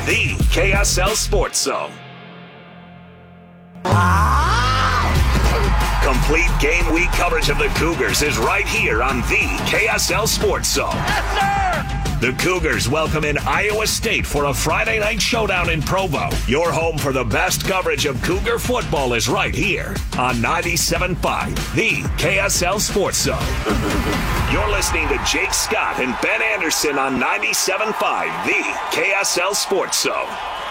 the KSL Sports Zone. Complete game week coverage of the Cougars is right here on the KSL Sports Zone. Yes, sir! The Cougars welcome in Iowa State for a Friday night showdown in Provo. Your home for the best coverage of Cougar football is right here on 97.5, the KSL Sports Zone. You're listening to Jake Scott and Ben Anderson on 97.5, the KSL Sports Zone.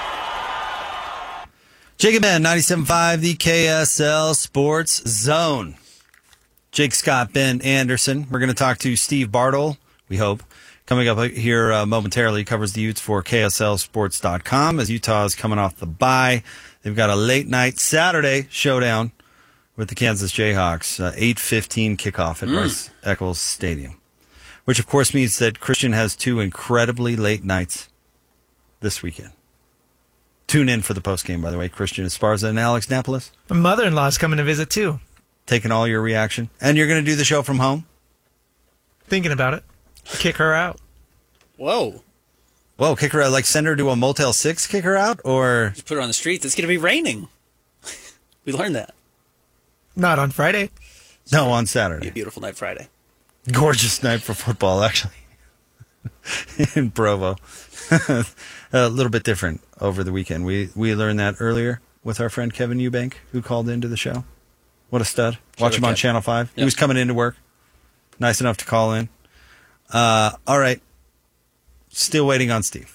Jake and Ben, 97.5, the KSL Sports Zone. Jake Scott, Ben Anderson. We're going to talk to Steve Bartle, we hope. Coming up here momentarily, he covers the Utes for KSLSports.com as Utah is coming off the bye. They've got a late night Saturday showdown with the Kansas Jayhawks, 8:15 kickoff at Rice Eccles Stadium, which of course means that Christian has two incredibly late nights this weekend. Tune in for the postgame, by the way. Christian Esparza and Alex Napolis. My mother-in-law's coming to visit, too. Taking all your reaction. And you're going to do the show from home? Thinking about it. Kick her out. Whoa, kick her out. Like send her to a Motel 6, kick her out? Or just put her on the street. It's going to be raining. We learned that. Not on Friday. No, on Saturday. Be a beautiful night Friday. Gorgeous night for football, actually. In Provo. A little bit different over the weekend. We learned that earlier with our friend Kevin Eubank, who called into the show. What a stud. Watch him on Channel 5. Yep. He was coming into work. Nice enough to call in. All right. Still waiting on Steve.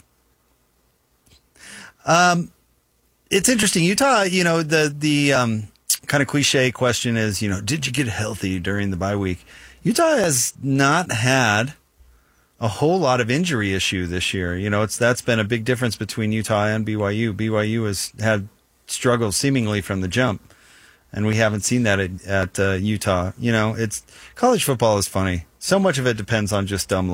It's interesting. Utah, the kind of cliche question is, did you get healthy during the bye week? Utah has not had a whole lot of injury issue this year. That's been a big difference between Utah and BYU. BYU has had struggles seemingly from the jump, and we haven't seen that at Utah. College football is funny. So much of it depends on just dumb